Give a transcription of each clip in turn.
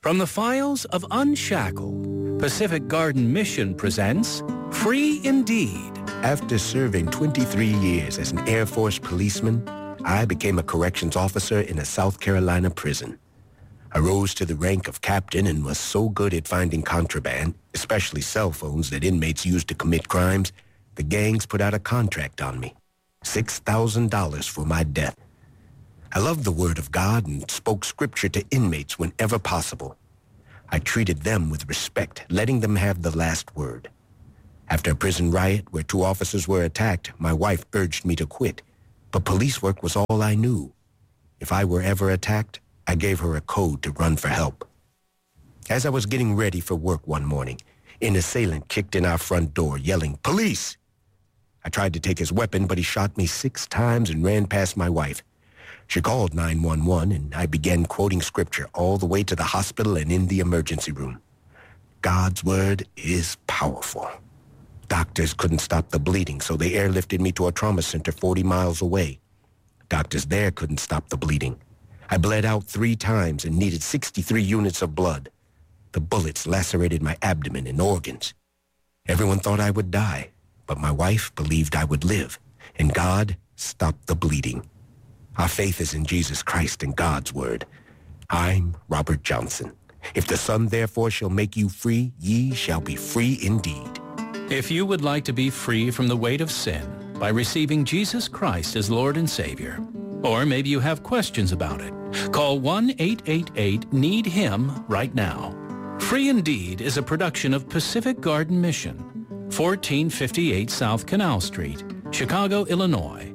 From the files of Unshackled, Pacific Garden Mission presents Free Indeed. After serving 23 years as an Air Force policeman, I became a corrections officer in a South Carolina prison. I rose to the rank of captain and was so good at finding contraband, especially cell phones that inmates used to commit crimes, the gangs put out a contract on me. $6,000 for my death. I loved the Word of God and spoke scripture to inmates whenever possible. I treated them with respect, letting them have the last word. After a prison riot where 2 officers were attacked, my wife urged me to quit, but police work was all I knew. If I were ever attacked, I gave her a code to run for help. As I was getting ready for work one morning, an assailant kicked in our front door, yelling, "Police!" I tried to take his weapon, but he shot me 6 times and ran past my wife. She called 911, and I began quoting scripture all the way to the hospital and in the emergency room. God's word is powerful. Doctors couldn't stop the bleeding, so they airlifted me to a trauma center 40 miles away. Doctors there couldn't stop the bleeding. I bled out 3 times and needed 63 units of blood. The bullets lacerated my abdomen and organs. Everyone thought I would die, but my wife believed I would live, and God stopped the bleeding. Our faith is in Jesus Christ and God's word. I'm Robert Johnson. If the Son therefore shall make you free, ye shall be free indeed. If you would like to be free from the weight of sin by receiving Jesus Christ as Lord and Savior, or maybe you have questions about it, call 1-888-NEED-HIM right now. Free Indeed is a production of Pacific Garden Mission, 1458 South Canal Street, Chicago, Illinois,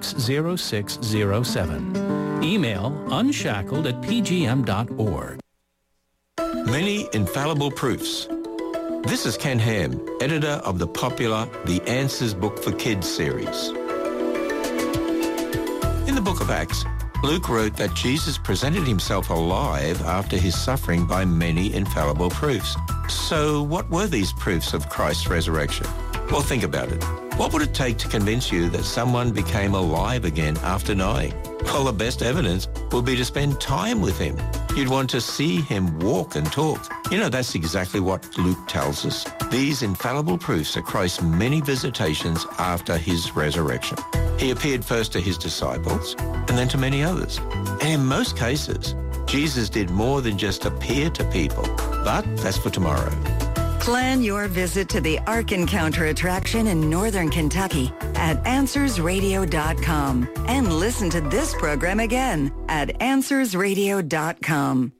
60607. Email unshackled@pgm.org. Many infallible proofs. This is Ken Ham, editor of the popular The Answers Book for Kids series. In the book of Acts, Luke wrote that Jesus presented himself alive after his suffering by many infallible proofs. So what were these proofs of Christ's resurrection? Well, think about it. What would it take to convince you that someone became alive again after dying? Well, the best evidence would be to spend time with him. You'd want to see him walk and talk. You know, that's exactly what Luke tells us. These infallible proofs are Christ's many visitations after his resurrection. He appeared first to his disciples and then to many others. And in most cases, Jesus did more than just appear to people. But that's for tomorrow. Plan your visit to the Ark Encounter attraction in Northern Kentucky at AnswersRadio.com and listen to this program again at AnswersRadio.com.